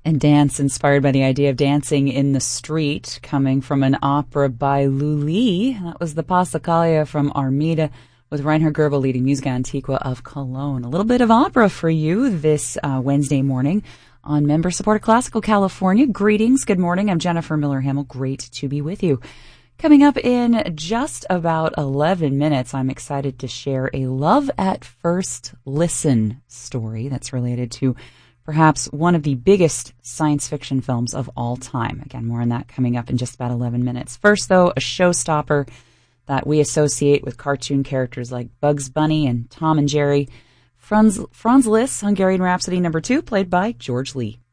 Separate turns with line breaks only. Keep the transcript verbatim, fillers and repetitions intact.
And dance inspired by the idea of dancing in the street, coming from an opera by Lully. That was the Passacaglia from Armida, with Reinhard Goebel leading Musica Antiqua of Cologne. A little bit of opera for you this uh, Wednesday morning on member-supported Classical California. Greetings. Good morning. I'm Jennifer Miller-Hamill. Great to be with you. Coming up in just about eleven minutes, I'm excited to share a love at first listen story that's related to perhaps one of the biggest science fiction films of all time. Again, more on that coming up in just about eleven minutes. First, though, a showstopper that we associate with cartoon characters like Bugs Bunny and Tom and Jerry. Franz, Franz Liszt, Hungarian Rhapsody number two, played by George Lee.